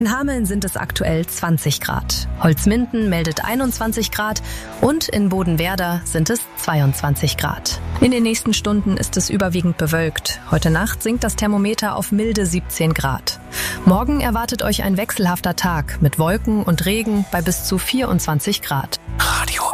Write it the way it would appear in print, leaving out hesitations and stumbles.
In Hameln sind es aktuell 20 Grad. Holzminden meldet 21 Grad und in Bodenwerder sind es 22 Grad. In den nächsten Stunden ist es überwiegend bewölkt. Heute Nacht sinkt das Thermometer auf milde 17 Grad. Morgen erwartet euch ein wechselhafter Tag mit Wolken und Regen bei bis zu 24 Grad.